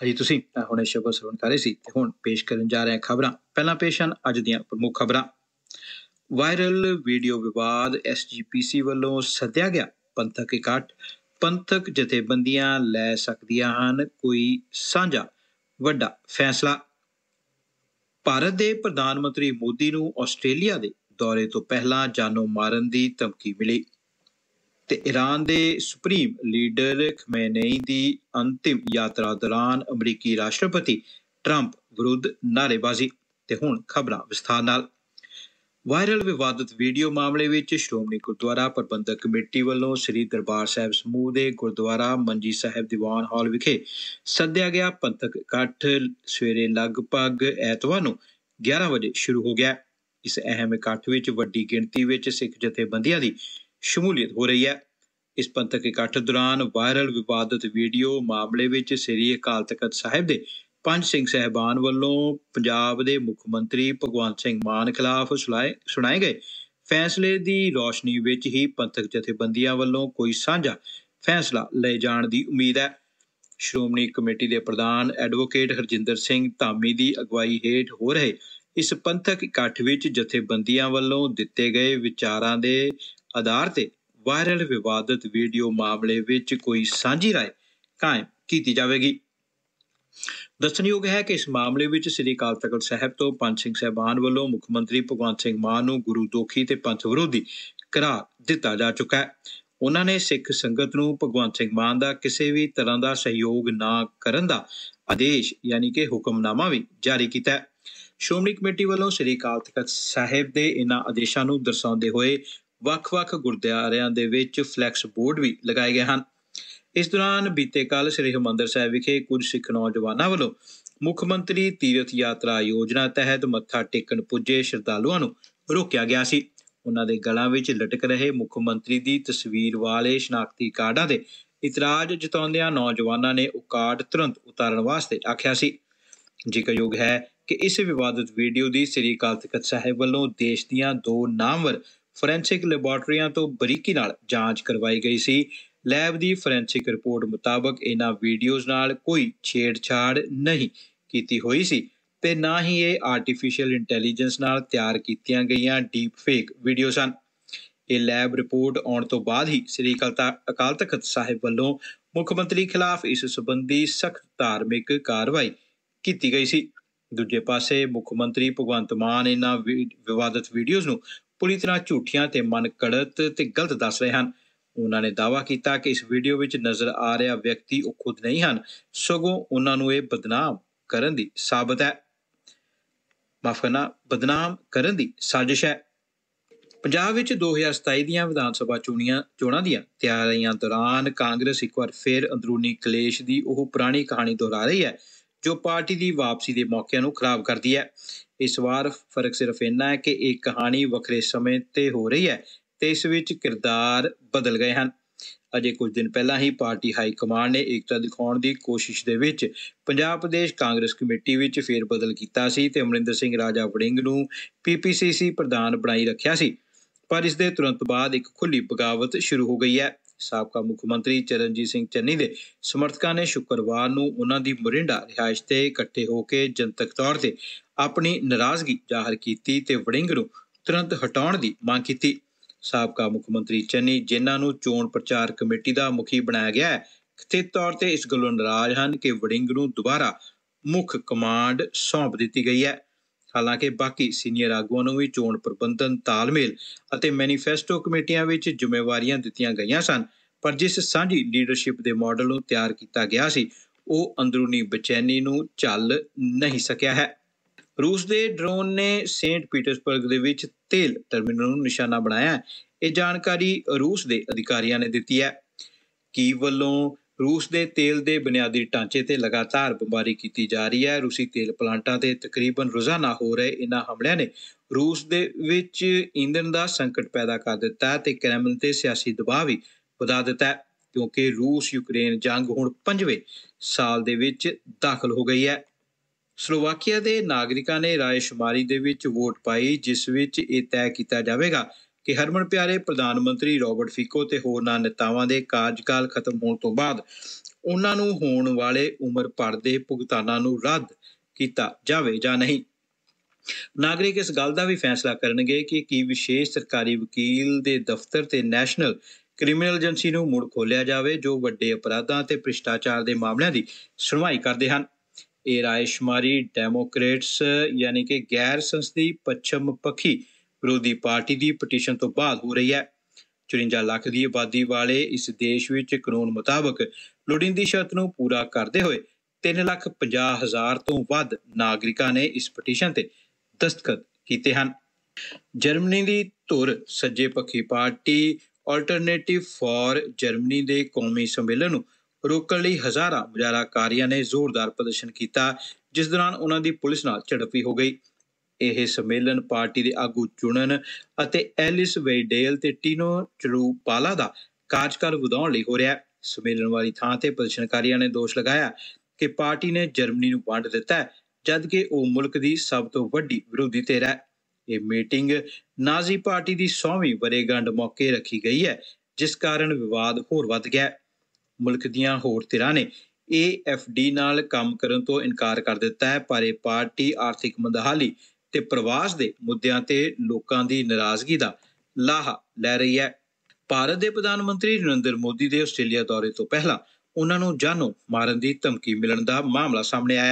ਭਾਜੀ ਤੁਸੀਂ ਹੁਣੇ ਸ਼ਬਦ ਸਰਵਣ ਕਰ ਰਹੇ ਸੀ ਤੇ ਹੁਣ ਪੇਸ਼ ਕਰਨ ਜਾ ਰਹੇ ਹਾਂ ਖਬਰਾਂ। ਪਹਿਲਾਂ ਪੇਸ਼ ਹਨ ਅੱਜ ਦੀਆਂ ਪ੍ਰਮੁੱਖ ਖਬਰਾਂ। ਵਾਇਰਲ ਵੀਡੀਓ ਵਿਵਾਦ, SGPC ਵੱਲੋਂ ਸੱਦਿਆ ਗਿਆ ਪੰਥਕ ਇਕੱਠ, ਪੰਥਕ ਜਥੇਬੰਦੀਆਂ ਲੈ ਸਕਦੀਆਂ ਹਨ ਕੋਈ ਸਾਂਝਾ ਵੱਡਾ ਫੈਸਲਾ। ਭਾਰਤ ਦੇ ਪ੍ਰਧਾਨ ਮੰਤਰੀ ਮੋਦੀ ਨੂੰ ਆਸਟ੍ਰੇਲੀਆ ਦੇ ਦੌਰੇ ਤੋਂ ਪਹਿਲਾਂ ਜਾਨੋਂ ਮਾਰਨ ਦੀ ਧਮਕੀ ਮਿਲੀ ਤੇ ਈਰਾਨ ਦੇ ਸੁਪਰੀਮ ਲੀਡਰ ਖਮੇਨਈ ਦੀ ਅੰਤਿਮ ਯਾਤਰਾ ਦੌਰਾਨ ਅਮਰੀਕੀ ਰਾਸ਼ਟਰਪਤੀ ਟਰੰਪ ਵਿਰੁੱਧ ਨਾਅਰੇਬਾਜ਼ੀ। ਤੇ ਹੁਣ ਖਬਰਾਂ ਵਿਸਥਾਰ ਨਾਲ। ਵਾਇਰਲ ਵਿਵਾਦਤ ਵੀਡੀਓ ਮਾਮਲੇ ਵਿੱਚ ਸ਼੍ਰੋਮਣੀ ਗੁਰਦੁਆਰਾ ਪ੍ਰਬੰਧਕ ਕਮੇਟੀ ਵੱਲੋਂ ਸ੍ਰੀ ਦਰਬਾਰ ਸਾਹਿਬ ਸਮੂਹ ਦੇ ਗੁਰਦੁਆਰਾ ਮੰਜੀ ਸਾਹਿਬ ਦੀਵਾਨ ਹਾਲ ਵਿਖੇ ਸੱਦਿਆ ਗਿਆ ਪੰਥਕ ਇਕੱਠ ਸਵੇਰੇ ਲਗਭਗ ਐਤਵਾਰ ਨੂੰ 11 ਵਜੇ ਸ਼ੁਰੂ ਹੋ ਗਿਆ। ਇਸ ਅਹਿਮ ਇਕੱਠ ਵਿੱਚ ਵੱਡੀ ਗਿਣਤੀ ਵਿੱਚ ਸਿੱਖ ਜਥੇਬੰਦੀਆਂ ਦੀ ਸ਼ਮੂਲੀਅਤ ਹੋ ਰਹੀ ਹੈ। ਇਸ ਪੰਥਕ ਇਕੱਠ ਦੌਰਾਨ ਵਾਇਰਲ ਵਿਵਾਦਤ ਵੀਡੀਓ ਮਾਮਲੇ ਵਿੱਚ ਸ੍ਰੀ ਅਕਾਲ ਤਖ਼ਤ ਸਾਹਿਬ ਦੇ ਪੰਜ ਸਿੰਘ ਸਾਹਿਬਾਨ ਵੱਲੋਂ ਪੰਜਾਬ ਦੇ ਮੁੱਖ ਮੰਤਰੀ ਭਗਵੰਤ ਸਿੰਘ ਮਾਨ ਖਿਲਾਫ ਸੁਣਾਏ ਗਏ ਫੈਸਲੇ ਦੀ ਰੌਸ਼ਨੀ ਵਿੱਚ ਹੀ ਪੰਥਕ ਜਥੇਬੰਦੀਆਂ ਵੱਲੋਂ ਕੋਈ ਸਾਂਝਾ ਫੈਸਲਾ ਲਏ ਜਾਣ ਦੀ ਉਮੀਦ ਹੈ। ਸ਼੍ਰੋਮਣੀ ਕਮੇਟੀ ਦੇ ਪ੍ਰਧਾਨ ਐਡਵੋਕੇਟ ਹਰਜਿੰਦਰ ਸਿੰਘ ਧਾਮੀ ਦੀ ਅਗਵਾਈ ਹੇਠ ਹੋ ਰਹੇ ਇਸ ਪੰਥਕ ਇਕੱਠ ਵਿੱਚ ਜਥੇਬੰਦੀਆਂ ਵੱਲੋਂ ਦਿੱਤੇ ਗਏ ਵਿਚਾਰਾਂ ਦੇ ਆਧਾਰ ਤੇ ਵਾਇਰਲ ਵਿਵਾਦਤ ਵੀਡੀਓ ਮਾਮਲੇ ਵਿੱਚ ਕੋਈ ਸਾਂਝੀ ਰਾਏ ਕਾਇਮ ਕੀਤੀ ਜਾਵੇਗੀ। ਦੱਸਣਯੋਗ ਹੈ ਕਿ ਇਸ ਮਾਮਲੇ ਵਿੱਚ ਸ੍ਰੀ ਅਕਾਲ ਤਖ਼ਤ ਸਾਹਿਬ ਤੋਂ ਪੰਜ ਸਿੰਘ ਸਾਹਿਬਾਨ ਵੱਲੋਂ ਮੁੱਖ ਮੰਤਰੀ ਭਗਵੰਤ ਸਿੰਘ ਮਾਨ ਨੂੰ ਗੁਰੂ ਦੋਖੀ ਤੇ ਪੰਥ ਵਿਰੋਧੀ ਕਰਾਰ ਦਿੱਤਾ ਜਾ ਚੁੱਕਾ ਹੈ। ਉਹਨਾਂ ਨੇ ਸਿੱਖ ਸੰਗਤ ਨੂੰ ਭਗਵੰਤ ਸਿੰਘ ਮਾਨ ਦਾ ਕਿਸੇ ਵੀ ਤਰ੍ਹਾਂ ਦਾ ਸਹਿਯੋਗ ਨਾ ਕਰਨ ਦਾ ਆਦੇਸ਼ ਯਾਨੀ ਕਿ ਹੁਕਮਨਾਮਾ ਵੀ ਜਾਰੀ ਕੀਤਾ ਹੈ। ਸ਼੍ਰੋਮਣੀ ਕਮੇਟੀ ਵੱਲੋਂ ਸ੍ਰੀ ਅਕਾਲ ਤਖ਼ਤ ਸਾਹਿਬ ਦੇ ਇਹਨਾਂ ਆਦੇਸ਼ਾਂ ਨੂੰ ਦਰਸਾਉਂਦੇ ਹੋਏ ਵੱਖ-ਵੱਖ ਗੁਰਦੁਆਰਿਆਂ ਦੇ ਵਿੱਚ ਫਲੈਕਸ ਬੋਰਡ ਵੀ ਲਗਾਏ ਗਏ ਹਨ। ਇਸ ਦੌਰਾਨ ਬੀਤੇ ਕੱਲ੍ਹ ਸ੍ਰੀ ਹਰਿਮੰਦਰ ਸਾਹਿਬ ਵਿਖੇ ਕੁਝ ਸਿੱਖ ਨੌਜਵਾਨਾਂ ਵੱਲੋਂ ਮੁੱਖ ਮੰਤਰੀ ਤੀਰਥ ਯਾਤਰਾ ਯੋਜਨਾ ਤਹਿਤ ਮੱਥਾ ਟੇਕਣ ਪੁੱਜੇ ਸ਼ਰਧਾਲੂਆਂ ਨੂੰ ਰੋਕਿਆ ਗਿਆ ਸੀ। ਉਹਨਾਂ ਦੇ ਗਲਾਂ ਵਿੱਚ ਲਟਕ ਰਹੇ ਮੁੱਖ ਮੰਤਰੀ ਦੀ ਤਸਵੀਰ ਵਾਲੇ ਸ਼ਨਾਖਤੀ ਕਾਰਡਾਂ ਦੇ ਇਤਰਾਜ਼ ਜਤਾਉਂਦਿਆਂ ਨੌਜਵਾਨਾਂ ਨੇ ਉਹ ਕਾਰਡ ਤੁਰੰਤ ਉਤਾਰਨ ਵਾਸਤੇ ਆਖਿਆ ਸੀ। ਜ਼ਿਕਰਯੋਗ ਹੈ ਕਿ ਇਸ ਵਿਵਾਦਤ ਵੀਡੀਓ ਦੀ ਸ੍ਰੀ ਅਕਾਲ ਤਖ਼ਤ ਸਾਹਿਬ ਵੱਲੋਂ ਦੇਸ਼ ਦੀਆਂ 2 ਨਾਮਵਰ ਫੋਰੈਂਸਿਕ ਲੈਬੋਰਟਰੀਆਂ ਤੋਂ ਬਰੀਕੀ ਨਾਲ ਜਾਂਚ ਕਰਵਾਈ ਗਈ ਸੀ। ਲੈਬ ਦੀ ਫੋਰੈਂਸਿਕ ਰਿਪੋਰਟ ਮੁਤਾਬਕ ਇਹਨਾਂ ਵੀਡੀਓਜ਼ ਨਾਲ ਕੋਈ ਛੇੜਛਾੜ ਨਹੀਂ ਕੀਤੀ ਹੋਈ ਸੀ ਤੇ ਨਾ ਹੀ ਇਹ ਆਰਟੀਫੀਸ਼ੀਅਲ ਇੰਟੈਲੀਜੈਂਸ ਨਾਲ ਤਿਆਰ ਕੀਤੀਆਂ ਗਈਆਂ ਡੀਪ ਫੇਕ ਵੀਡੀਓ ਸਨ। ਇਹ ਲੈਬ ਰਿਪੋਰਟ ਆਉਣ ਤੋਂ ਬਾਅਦ ਹੀ ਸ੍ਰੀ ਅਕਾਲ ਤਖ਼ਤ ਸਾਹਿਬ ਵੱਲੋਂ ਮੁੱਖ ਮੰਤਰੀ ਖਿਲਾਫ ਇਸ ਸੰਬੰਧੀ ਸਖਤ ਧਾਰਮਿਕ ਕਾਰਵਾਈ ਕੀਤੀ ਗਈ ਸੀ। ਦੂਜੇ ਪਾਸੇ ਮੁੱਖ ਮੰਤਰੀ ਭਗਵੰਤ ਮਾਨ ਇਹਨਾਂ ਵਿਵਾਦਤ ਵੀਡੀਓਜ਼ ਨੂੰ ਪੂਰੀ ਤਰ੍ਹਾਂ ਝੂਠੀਆਂ ਤੇ ਮਨ ਘੜਤ ਤੇ ਗਲਤ ਦੱਸ ਰਹੇ ਹਨ। ਉਹਨਾਂ ਨੇ ਦਾਅਵਾ ਕੀਤਾ ਕਿ ਇਸ ਵੀਡੀਓ ਵਿੱਚ ਨਜ਼ਰ ਆ ਰਿਹਾ ਵਿਅਕਤੀ ਉਹ ਖੁਦ ਨਹੀਂ ਹਨ, ਸਗੋਂ ਉਹਨਾਂ ਨੂੰ ਇਹ ਬਦਨਾਮ ਕਰਨ ਦੀ ਸਾਜ਼ਿਸ਼ ਹੈ। ਪੰਜਾਬ ਵਿੱਚ 2027 ਦੀਆਂ ਵਿਧਾਨ ਸਭਾ ਚੋਣਾਂ ਦੀਆਂ ਤਿਆਰੀਆਂ ਦੌਰਾਨ ਕਾਂਗਰਸ ਇੱਕ ਵਾਰ ਫਿਰ ਅੰਦਰੂਨੀ ਕਲੇਸ਼ ਦੀ ਉਹ ਪੁਰਾਣੀ ਕਹਾਣੀ ਦੁਹਰਾ ਰਹੀ ਹੈ ਜੋ ਪਾਰਟੀ ਦੀ ਵਾਪਸੀ ਦੇ ਮੌਕਿਆਂ ਨੂੰ ਖਰਾਬ ਕਰਦੀ ਹੈ। ਇਸ ਵਾਰ ਫਰਕ ਸਿਰਫ ਇੰਨਾ ਹੈ ਕਿ ਇਹ ਕਹਾਣੀ ਵੱਖਰੇ ਸਮੇਂ ਤੇ ਹੋ ਰਹੀ ਹੈ ਤੇ ਇਸ ਵਿੱਚ ਕਿਰਦਾਰ ਬਦਲ ਗਏ ਹਨ। ਅਜੇ ਕੁਝ ਦਿਨ ਪਹਿਲਾਂ ਹੀ ਪਾਰਟੀ ਹਾਈ ਕਮਾਂਡ ਨੇ ਏਕਤਾ ਦਿਖਾਉਣ ਦੀ ਕੋਸ਼ਿਸ਼ ਦੇ ਵਿੱਚ ਪੰਜਾਬ ਪ੍ਰਦੇਸ਼ ਕਾਂਗਰਸ ਕਮੇਟੀ ਵਿੱਚ ਫੇਰ ਬਦਲ ਕੀਤਾ ਸੀ ਤੇ ਅਮਰਿੰਦਰ ਸਿੰਘ ਰਾਜਾ ਵੜਿੰਗ ਨੂੰ PPCC ਪ੍ਰਧਾਨ ਬਣਾਈ ਰੱਖਿਆ ਸੀ। ਪਰ ਇਸ ਦੇ ਤੁਰੰਤ ਬਾਅਦ ਇੱਕ ਖੁੱਲ੍ਹੀ ਬਗਾਵਤ ਸ਼ੁਰੂ ਹੋ ਗਈ ਹੈ। ਸਾਬਕਾ ਮੁੱਖ ਮੰਤਰੀ ਚਰਨਜੀਤ ਸਿੰਘ ਚੰਨੀ ਦੇ ਸਮਰਥਕਾਂ ਨੇ ਸ਼ੁੱਕਰਵਾਰ ਨੂੰ ਉਹਨਾਂ ਦੀ ਮੋਰਿੰਡਾ ਰਿਹਾਇਸ਼ ਤੇ ਇਕੱਠੇ ਹੋ ਕੇ ਜਨਤਕ ਤੌਰ ਤੇ ਆਪਣੀ ਨਾਰਾਜ਼ਗੀ ਜ਼ਾਹਰ ਕੀਤੀ ਤੇ ਵੜਿੰਗ ਨੂੰ ਤੁਰੰਤ ਹਟਾਉਣ ਦੀ ਮੰਗ ਕੀਤੀ। ਸਾਬਕਾ ਮੁੱਖ ਮੰਤਰੀ ਚੰਨੀ, ਜਿਨ੍ਹਾਂ ਨੂੰ ਚੋਣ ਪ੍ਰਚਾਰ ਕਮੇਟੀ ਦਾ ਮੁਖੀ ਬਣਾਇਆ ਗਿਆ ਹੈ, ਕਥਿਤ ਤੌਰ ਤੇ ਇਸ ਗੱਲੋਂ ਨਾਰਾਜ਼ ਹਨ ਕਿ ਵੜਿੰਗ ਨੂੰ ਦੁਬਾਰਾ ਮੁੱਖ ਕਮਾਂਡ ਸੌਂਪ ਦਿੱਤੀ ਗਈ ਹੈ। ਹਾਲਾਂਕਿ ਬਾਕੀ ਸੀਨੀਅਰ ਆਗੂਆਂ ਨੂੰ ਵੀ ਚੋਣ ਪ੍ਰਬੰਧਨ, ਤਾਲਮੇਲ ਅਤੇ ਮੈਨੀਫੈਸਟੋ ਕਮੇਟੀਆਂ ਵਿੱਚ ਜ਼ਿੰਮੇਵਾਰੀਆਂ ਦਿੱਤੀਆਂ ਗਈਆਂ ਸਨ, ਪਰ ਜਿਸ ਸਾਂਝੀ ਲੀਡਰਸ਼ਿਪ ਦੇ ਮਾਡਲ ਨੂੰ ਤਿਆਰ ਕੀਤਾ ਗਿਆ ਸੀ ਉਹ ਅੰਦਰੂਨੀ ਬੇਚੈਨੀ ਨੂੰ ਝੱਲ ਨਹੀਂ ਸਕਿਆ ਹੈ। ਰੂਸ ਦੇ ਡਰੋਨ ਨੇ ਸੇਂਟ ਪੀਟਰਸਬਰਗ ਦੇ ਵਿੱਚ ਤੇਲ ਟਰਮੀਨਲ ਨੂੰ ਨਿਸ਼ਾਨਾ ਬਣਾਇਆ ਹੈ। ਇਹ ਜਾਣਕਾਰੀ ਰੂਸ ਦੇ ਅਧਿਕਾਰੀਆਂ ਨੇ ਦਿੱਤੀ ਹੈ। ਕੀਵ ਵੱਲੋਂ ਰੂਸ ਦੇ ਤੇਲ ਦੇ ਬੁਨਿਆਦੀ ਢਾਂਚੇ ਤੇ ਲਗਾਤਾਰ ਬੰਬਾਰੀ ਕੀਤੀ ਜਾ ਰਹੀ ਹੈ। ਰੂਸੀ ਤੇਲ ਪਲਾਂਟਾਂ ਤੇ ਤਕਰੀਬਨ ਰੋਜ਼ਾਨਾ ਹੋ ਰਹੇ ਇਹਨਾਂ ਹਮਲਿਆਂ ਨੇ ਰੂਸ ਦੇ ਵਿੱਚ ਈਂਧਣ ਦਾ ਸੰਕਟ ਪੈਦਾ ਕਰ ਦਿੱਤਾ ਹੈ ਤੇ ਕ੍ਰੈਮਲਿਨ ਤੇ ਸਿਆਸੀ ਦਬਾਅ ਵੀ ਵਧਾ ਦਿੱਤਾ ਹੈ, ਕਿਉਂਕਿ ਰੂਸ ਯੂਕਰੇਨ ਜੰਗ ਹੁਣ 5ਵੇਂ ਸਾਲ ਦੇ ਵਿੱਚ ਦਾਖਲ ਹੋ ਗਈ ਹੈ। ਸਲੋਵਾਕੀਆ ਦੇ ਨਾਗਰਿਕਾਂ ਨੇ ਰਾਏਸ਼ੁਮਾਰੀ ਦੇ ਵਿੱਚ ਵੋਟ ਪਾਈ, ਜਿਸ ਵਿੱਚ ਇਹ ਤੈਅ ਕੀਤਾ ਜਾਵੇਗਾ ਕਿ ਹਰਮਨ ਪਿਆਰੇ ਪ੍ਰਧਾਨ ਮੰਤਰੀ ਰੋਬਰਟ ਫਿਕੋ ਤੇ ਹੋਰਨਾਂ ਨੇਤਾਵਾਂ ਦੇ ਕਾਰਜਕਾਲ ਖਤਮ ਹੋਣ ਤੋਂ ਬਾਅਦ ਉਹਨਾਂ ਨੂੰ ਹੋਣ ਵਾਲੇ ਉਮਰ ਭਰ ਦੇ ਭੁਗਤਾਨਾਂ ਨੂੰ ਰੱਦ ਕੀਤਾ ਜਾਵੇ ਜਾਂ ਨਹੀਂ। ਨਾਗਰਿਕ ਇਸ ਗੱਲ ਦਾ ਵੀ ਫੈਸਲਾ ਕਰਨਗੇ ਕਿ ਕੀ ਵਿਸ਼ੇਸ਼ ਸਰਕਾਰੀ ਵਕੀਲ ਦੇ ਦਫ਼ਤਰ ਤੇ ਨੈਸ਼ਨਲ ਕ੍ਰਿਮੀਨਲ ਏਜੰਸੀ ਨੂੰ ਮੁੜ ਖੋਲ੍ਹਿਆ ਜਾਵੇ, ਜੋ ਵੱਡੇ ਅਪਰਾਧਾਂ ਤੇ ਭ੍ਰਿਸ਼ਟਾਚਾਰ ਦੇ ਮਾਮਲਿਆਂ ਦੀ ਸੁਣਵਾਈ ਕਰਦੇ ਹਨ। ਇਹ ਰਾਏਸ਼ੁਮਾਰੀ ਡੈਮੋਕ੍ਰੇਟਸ ਯਾਨੀ ਕਿ ਗੈਰ ਸੰਸਦੀ ਪੱਛਮ ਪੱਖੀ ਵਿਰੋਧੀ ਪਾਰਟੀ ਦੀ ਪਟੀਸ਼ਨ ਤੋਂ ਬਾਅਦ ਹੋ ਰਹੀ ਹੈ। 54 ਲੱਖ ਦੀ ਆਬਾਦੀ ਵਾਲੇ ਇਸ ਦੇਸ਼ ਵਿੱਚ ਕਾਨੂੰਨ ਮੁਤਾਬਕ ਲੋੜੀਂਦੀ ਸ਼ਰਤ ਨੂੰ ਪੂਰਾ ਕਰਦੇ ਹੋਏ 3,50,000 ਤੋਂ ਵੱਧ ਨਾਗਰਿਕਾਂ ਨੇ ਇਸ ਪਟੀਸ਼ਨ ਤੇ ਦਸਤਖਤ ਕੀਤੇ ਹਨ। ਜਰਮਨੀ ਦੀ ਧੁਰ ਸੱਜੇ ਪੱਖੀ ਪਾਰਟੀ ਆਲਟਰਨੇਟਿਵ ਫਾਰ ਜਰਮਨੀ ਦੇ ਕੌਮੀ ਸੰਮੇਲਨ ਨੂੰ ਰੋਕਣ ਲਈ ਹਜ਼ਾਰਾਂ ਮੁਜ਼ਾਹਰਾਕਾਰੀਆਂ ਨੇ ਜ਼ੋਰਦਾਰ ਪ੍ਰਦਰਸ਼ਨ ਕੀਤਾ, ਜਿਸ ਦੌਰਾਨ ਉਹਨਾਂ ਦੀ ਪੁਲਿਸ ਨਾਲ ਝੜਪ ਵੀ ਹੋ ਗਈ। ਇਹ ਸੰਮੇਲਨ ਪਾਰਟੀ ਦੇ ਆਗੂ ਚੁਣਨ ਅਤੇ ਐਲਿਸ ਵੇਈਡੇਲ ਤੇ ਟੀਨੋ ਚਰੂਪਾਲਾ ਦਾ ਕਾਰਜਕਾਲ ਵਧਾਉਣ ਲਈ ਹੋ ਰਿਹਾ ਹੈ। ਸੰਮੇਲਨ ਵਾਲੀ ਥਾਂ ਤੇ ਪ੍ਰਦਰਸ਼ਨਕਾਰੀਆਂ ਨੇ ਦੋਸ਼ ਲਗਾਇਆ ਕਿ ਪਾਰਟੀ ਨੇ ਜਰਮਨੀ ਨੂੰ ਵੰਡ ਦਿੱਤਾ ਹੈ, ਜਦਕਿ ਉਹ ਮੁਲਕ ਦੀ ਸਭ ਤੋਂ ਵੱਡੀ ਵਿਰੋਧੀ ਧਿਰ ਹੈ। ਇਹ ਮੀਟਿੰਗ ਨਾਜ਼ੀ ਪਾਰਟੀ ਦੀ 100ਵੀਂ ਵਰ੍ਹੇਗੰਢ ਮੌਕੇ ਰੱਖੀ ਗਈ ਹੈ, ਜਿਸ ਕਾਰਨ ਵਿਵਾਦ ਹੋਰ ਵੱਧ ਗਿਆ। ਮੁਲਕ ਦੀਆਂ ਹੋਰ ਧਿਰਾਂ ਨੇ AFD ਨਾਲ ਕੰਮ ਕਰਨ ਤੋਂ ਇਨਕਾਰ ਕਰ ਦਿੱਤਾ ਹੈ, ਪਰ ਇਹ ਪਾਰਟੀ ਆਰਥਿਕ ਮੰਦਹਾਲੀ ਤੇ ਪ੍ਰਵਾਸ ਦੇ ਮੁੱਦਿਆਂ ਤੇ ਲੋਕਾਂ ਦੀ ਨਾਰਾਜ਼ਗੀ ਦਾ ਲਾਹਾ ਲੈ ਰਹੀ ਹੈ। ਭਾਰਤ ਦੇ ਪ੍ਰਧਾਨ ਮੰਤਰੀ ਨਰਿੰਦਰ ਮੋਦੀ ਦੇ ਆਸਟ੍ਰੇਲੀਆ ਦੌਰੇ ਤੋਂ ਪਹਿਲਾਂ ਉਹਨਾਂ ਨੂੰ ਜਾਨੋਂ ਮਾਰਨ ਦੀ ਧਮਕੀ ਮਿਲਣ ਦਾ ਮਾਮਲਾ ਸਾਹਮਣੇ ਆਇਆ।